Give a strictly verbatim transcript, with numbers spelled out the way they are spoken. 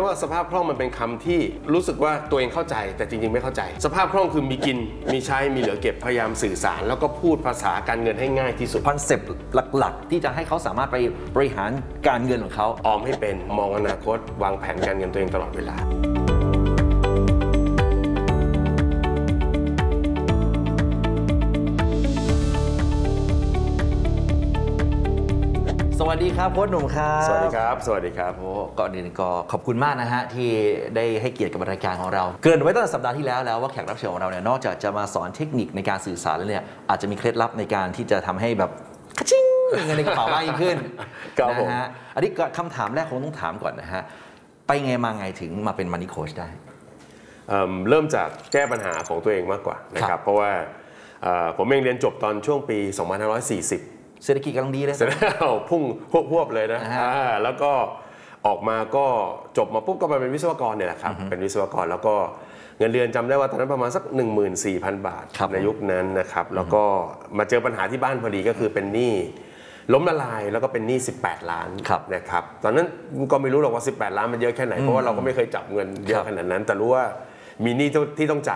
ว่าสภาพคล่องมันเป็นคำที่รู้สึกว่าตัวเองเข้าใจแต่จริงๆไม่เข้าใจสภาพคล่องคือมีกินมีใช้มีเหลือเก็บพยายามสื่อสารแล้วก็พูดภาษาการเงินให้ง่ายที่สุดคอนเซปต์หลักๆที่จะให้เขาสามารถไปบริหารการเงินของเขาออมให้เป็นมองอนาคตวางแผนการเงินตัวเองตลอดเวลาสวัสดีครับโค้ชหนุ่มครับสวัสดีครับสวัสดีครับโอ้ก่อนอื่นก็ขอบคุณมากนะฮะที่ได้ให้เกียรติกับรายการของเราเกริ่นไว้ตั้งแต่สัปดาห์ที่แล้วแล้วว่าแขกรับเชิญของเราเนี่ยนอกจากจะมาสอนเทคนิคในการสื่อสารแล้วเนี่ยอาจจะมีเคล็ดลับในการที่จะทำให้แบบกระชิ่งเงินในกระเป๋ามากยิ่งขึ้นนะฮะอันนี้คำถามแรกคงต้องถามก่อนนะฮะไปไงมาไงถึงมาเป็นมันนี่โค้ชได้เริ่มจากแก้ปัญหาของตัวเองมากกว่านะครับเพราะว่าผมเองเรียนจบตอนช่วงปีสองพันห้าร้อยสี่สิบเศรษฐกิจกำลังดีเลยพุ่งพวบๆเลยนะแล้วก็ออกมาก็จบมาปุ๊บก็มาเป็นวิศวกรเนี่ยแหละครับเป็นวิศวกรแล้วก็เงินเดือนจำได้ว่าตอนนั้นประมาณสัก หนึ่งหมื่นสี่พัน บาทในยุคนั้นนะครับแล้วก็มาเจอปัญหาที่บ้านพอดีก็คือเป็นหนี้ล้มละลายแล้วก็เป็นหนี้สิบแปดล้านนะครับตอนนั้นก็ไม่รู้หรอกว่าสิบแปดล้านมันเยอะแค่ไหนเพราะว่าเราก็ไม่เคยจับเงินเยอะขนาดนั้นแต่รู้ว่ามีหนี้ที่ต้องจ่าย